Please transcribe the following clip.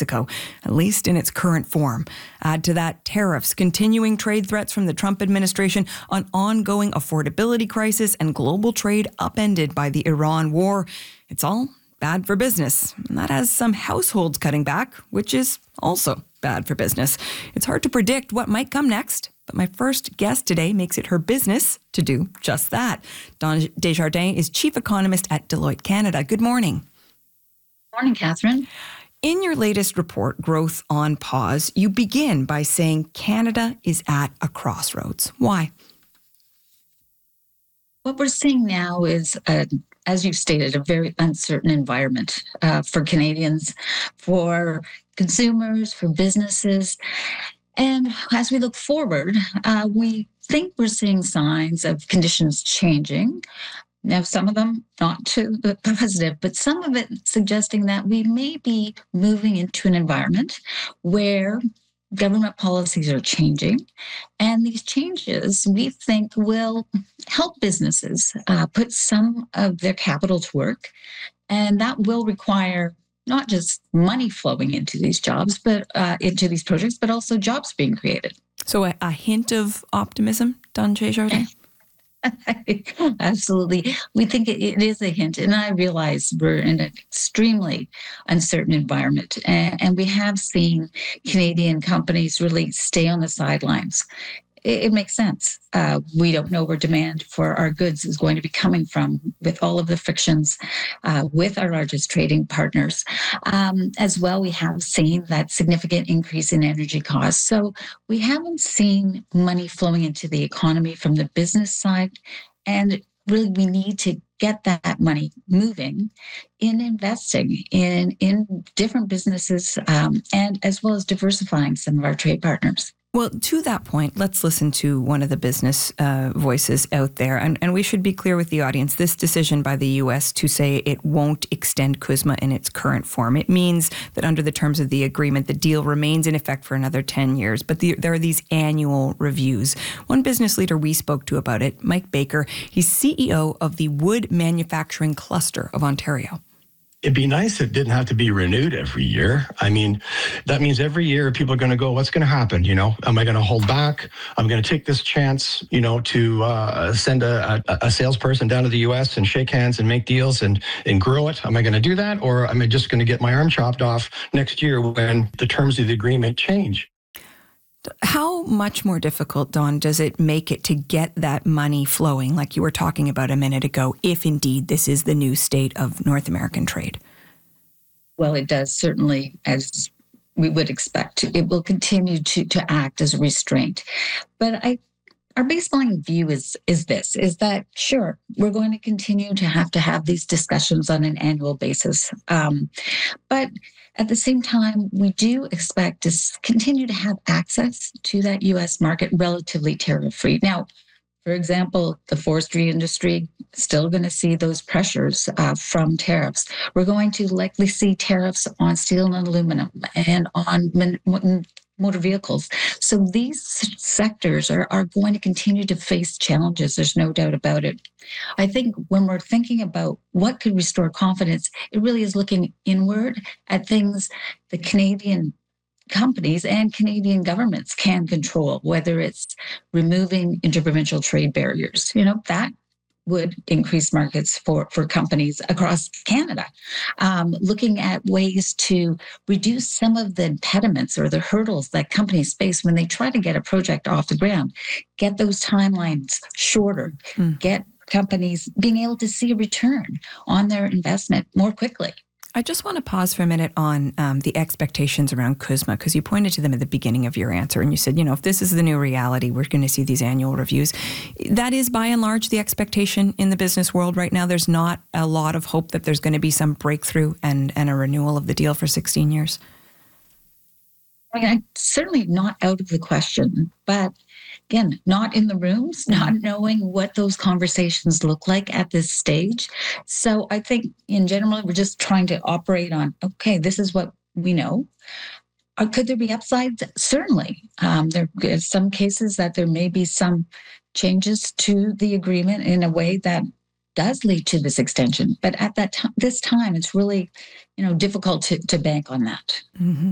Mexico, at least in its current form. Add to that tariffs, continuing trade threats from the Trump administration, an ongoing affordability crisis, and global trade upended by the Iran war. It's all bad for business. And that has some households cutting back, which is also bad for business. It's hard to predict what might come next, but my first guest today makes it her business to do just that. Dawn Desjardins is chief economist at Deloitte Canada. Good morning. Morning, Catherine. In your latest report, Growth on Pause, you begin by saying Canada is at a crossroads. Why? What we're seeing now is, as you've stated, a very uncertain environment for Canadians, for consumers, for businesses. And as we look forward, we think we're seeing signs of conditions changing. Now, some of them not to the positive, but some of it suggesting that we may be moving into an environment where government policies are changing. And these changes, we think, will help businesses put some of their capital to work. And that will require not just money flowing into these jobs, but into these projects, but also jobs being created. So a hint of optimism, Dawn Desjardins? Absolutely. We think it is a hint. And I realize we're in an extremely uncertain environment. And we have seen Canadian companies really stay on the sidelines. It makes sense. We don't know where demand for our goods is going to be coming from with all of the frictions with our largest trading partners. As well, we have seen that significant increase in energy costs. So we haven't seen money flowing into the economy from the business side. And really, we need to get that money moving in investing in different businesses and as well as diversifying some of our trade partners. Well, to that point, let's listen to one of the business voices out there. And we should be clear with the audience, this decision by the U.S. to say it won't extend CUSMA in its current form, it means that under the terms of the agreement, the deal remains in effect for another 10 years. But there are these annual reviews. One business leader we spoke to about it, Mike Baker, he's CEO of the Wood Manufacturing Cluster of Ontario. It'd be nice if it didn't have to be renewed every year. I mean, that means every year people are going to go, what's going to happen? You know, am I going to hold back? I'm going to take this chance, you know, to send a salesperson down to the U.S. and shake hands and make deals and grow it. Am I going to do that? Or am I just going to get my arm chopped off next year when the terms of the agreement change? How much more difficult, Dawn, does it make it to get that money flowing, like you were talking about a minute ago, if indeed this is the new state of North American trade? Well, it does, certainly, as we would expect. It will continue to act as a restraint. But our baseline view is that, sure, we're going to continue to have these discussions on an annual basis. But at the same time, we do expect to continue to have access to that U.S. market relatively tariff-free. Now, for example, the forestry industry still going to see those pressures from tariffs. We're going to likely see tariffs on steel and aluminum and on motor vehicles. So these sectors are going to continue to face challenges. There's no doubt about it. I think when we're thinking about what could restore confidence, it really is looking inward at things the Canadian companies and Canadian governments can control, whether it's removing interprovincial trade barriers. You know, that would increase markets for companies across Canada. Looking at ways to reduce some of the impediments or the hurdles that companies face when they try to get a project off the ground, get those timelines shorter, get companies being able to see a return on their investment more quickly. I just want to pause for a minute on the expectations around CUSMA, because you pointed to them at the beginning of your answer and you said, you know, if this is the new reality, we're going to see these annual reviews. That is by and large the expectation in the business world right now. There's not a lot of hope that there's going to be some breakthrough and a renewal of the deal for 16 years. I mean, I'm certainly not out of the question, but again, not in the rooms, not knowing what those conversations look like at this stage. So I think in general, we're just trying to operate on, okay, this is what we know. Could there be upsides? Certainly. There are some cases that there may be some changes to the agreement in a way that does lead to this extension. But at this time, it's really, difficult to bank on that. Mm-hmm.